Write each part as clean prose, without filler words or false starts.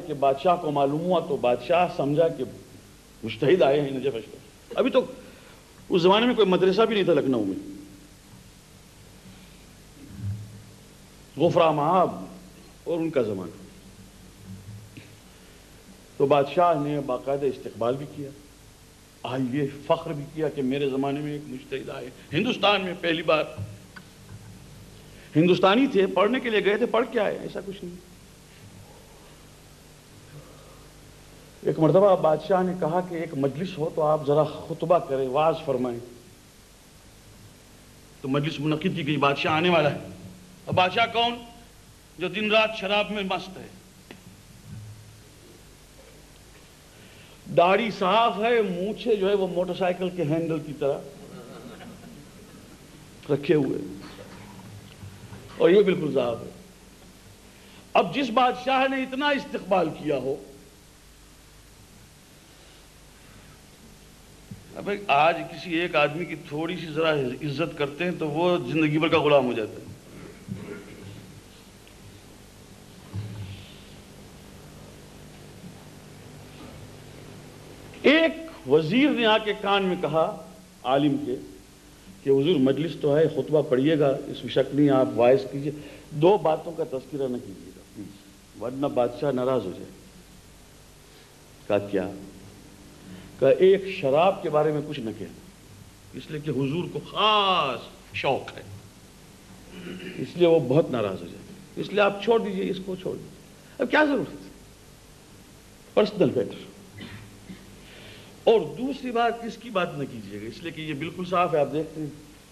کہ بادشاہ کو معلوم ہوا تو بادشاہ سمجھا کہ مجتہد آئے ہیں نجف اشرف. ابھی تو اس زمانے میں کوئی مدرسہ بھی نہیں تھا لکھنؤ میں. غفرہ مآب اور ان کا زمانہ. تو بادشاہ نے باقاعدہ استقبال بھی کیا، یہ فخر بھی کیا کہ میرے زمانے میں ایک مجتہد آئے. ہندوستان میں پہلی بار. ہندوستانی تھے، پڑھنے کے لیے گئے تھے، پڑھ کے آئے، ایسا کچھ نہیں. ایک مرتبہ بادشاہ نے کہا کہ ایک مجلس ہو تو آپ ذرا خطبہ کریں، وعظ فرمائیں. تو مجلس منعقد کی گئی، بادشاہ آنے والا ہے. اور بادشاہ کون؟ جو دن رات شراب میں مست ہے، داڑھی صاف ہے، مونچھے جو ہے وہ موٹر سائیکل کے ہینڈل کی طرح رکھے ہوئے، اور یہ بالکل صاف ہے. اب جس بادشاہ نے اتنا استقبال کیا ہو، اب آج کسی ایک آدمی کی تھوڑی سی ذرا عزت کرتے ہیں تو وہ زندگی بھر کا غلام ہو جاتا ہے. ایک وزیر نے آ کے کان میں کہا عالم کے کہ حضور مجلس تو ہے، خطبہ پڑھیے گا، اس میں شک نہیں، آپ وائز کیجئے، 2 باتوں کا تذکرہ نہ کیجیے گا پلیز، ورنہ بادشاہ ناراض ہو جائے. کہا کیا؟ کہا ایک شراب کے بارے میں کچھ نہ کہنا، اس لیے کہ حضور کو خاص شوق ہے، اس لیے وہ بہت ناراض ہو جائے، اس لیے آپ چھوڑ دیجئے، اس کو چھوڑ دیجئے، اب کیا ضرورت ہے، پرسنل میٹر. اور دوسری بات، کس کی بات نہ کیجیے گا، اس لیے کہ یہ بالکل صاف ہے، آپ دیکھتے ہیں.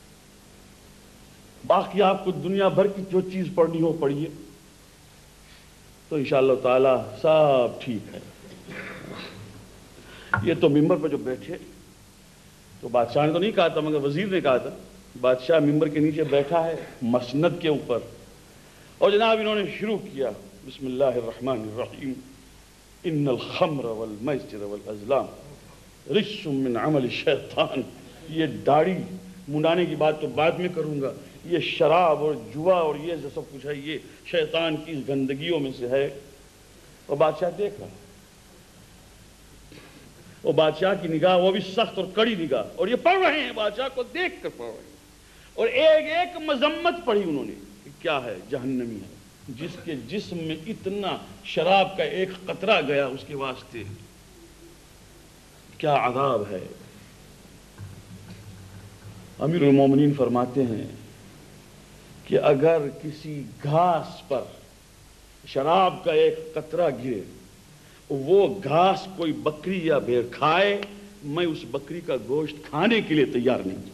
باقی آپ کو دنیا بھر کی جو چیز پڑھنی ہو پڑھیے، تو انشاءاللہ تعالی سب ٹھیک ہے. یہ تو ممبر پہ جو بیٹھے، تو بادشاہ نے تو نہیں کہا تھا مگر وزیر نے کہا تھا. بادشاہ ممبر کے نیچے بیٹھا ہے مسند کے اوپر، اور جناب انہوں نے شروع کیا بسم اللہ الرحمن الرحیم، ان الخمر والمیسر والازلام رجس من عمل الشیطان. یہ داڑھی منڈانے کی بات تو بعد میں کروں گا، یہ شراب اور جوا اور یہ جو سب کچھ ہے یہ شیطان کی گندگیوں میں سے ہے. اور بادشاہ دیکھ رہا، اور بادشاہ کی نگاہ وہ بھی سخت اور کڑی نگاہ، اور یہ پڑھ رہے ہیں، بادشاہ کو دیکھ کر پڑھ رہے ہیں، اور ایک ایک مذمت پڑھی انہوں نے کہ کیا ہے، جہنمی ہے جس کے جسم میں اتنا شراب کا ایک قطرہ گیا، اس کے واسطے کیا عذاب ہے. امیر المومنین فرماتے ہیں کہ اگر کسی گھاس پر شراب کا ایک قطرہ گرے، وہ گھاس کوئی بکری یا بھیڑ کھائے، میں اس بکری کا گوشت کھانے کے لیے تیار نہیں.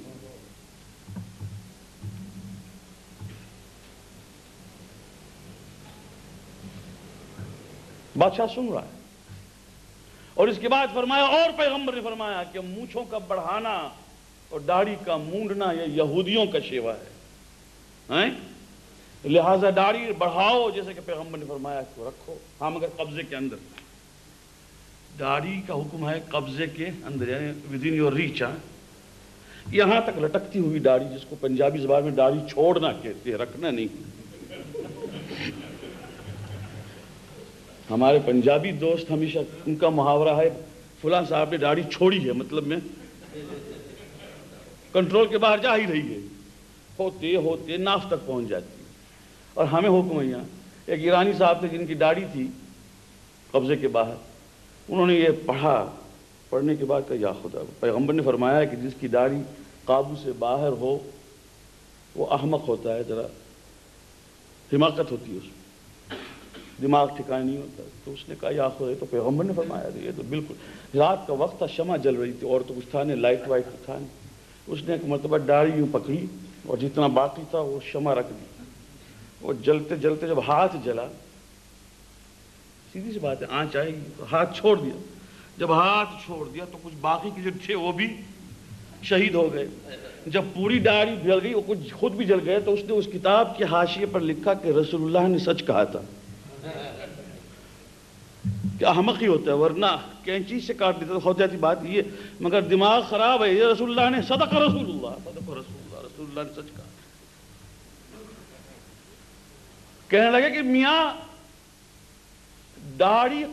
بادشاہ سن رہا ہے. اور اس کے بعد فرمایا، اور پیغمبر نے فرمایا کہ مونچھوں کا بڑھانا اور داڑھی کا مونڈنا یہ یہودیوں کا شیوا ہے، لہذا داڑھی بڑھاؤ جیسے کہ پیغمبر نے فرمایا کہ رکھو، ہاں مگر قبضے کے اندر. داڑھی کا حکم ہے قبضے کے اندر، یعنی ودن یور ریچ. یہاں تک لٹکتی ہوئی داڑھی، جس کو پنجابی زبان میں داڑھی چھوڑنا کہتے ہیں، رکھنا نہیں. ہمارے پنجابی دوست ہمیشہ ان کا محاورہ ہے فلاں صاحب نے داڑھی چھوڑی ہے، مطلب میں کنٹرول کے باہر جا ہی رہی ہے، ہوتے ہوتے ناف تک پہنچ جاتی ہے. اور ہمیں حکم ہے. یہاں ایک ایرانی صاحب تھے جن کی داڑھی تھی قبضے کے باہر، انہوں نے یہ پڑھا، پڑھنے کے بعد کہا یا خدا، پیغمبر نے فرمایا کہ جس کی داڑھی قابو سے باہر ہو وہ احمق ہوتا ہے، ذرا حماقت ہوتی ہے، اس میں دماغ ٹھکانے نہیں ہوتا. تو اس نے کہا یا خدا، تو پیغمبر نے فرمایا. یہ تو بالکل رات کا وقت تھا، شمع جل رہی تھی، اور تو کچھ تھا نہیں، لائٹ وائٹ تھا نہیں. اس نے ایک مرتبہ داڑھی یوں پکڑی اور جتنا باقی تھا وہ شمع رکھ دی. وہ جلتے جلتے جب ہاتھ جلا، سیدھی سی بات ہے، آنچ آئے گی، تو ہاتھ چھوڑ دیا. جب ہاتھ چھوڑ دیا تو کچھ باقی کے جو تھے وہ بھی شہید ہو گئے. جب پوری داڑھی جل گئی، وہ کچھ خود بھی جل گئے، تو اس نے اس کتاب کے حاشیے پر لکھا کہ رسول اللہ نے سچ کہا تھا. کہ احمق ہی ہوتا ہے، ورنہ کینچی سے کاٹ دیتا ہو جاتی بات یہ، مگر دماغ خراب ہے. یہ رسول اللہ نے صدق رسول اللہ، صدق رسول اللہ، رسول اللہ نے سچ کہا. کہنے لگے کہ میاں داڑھی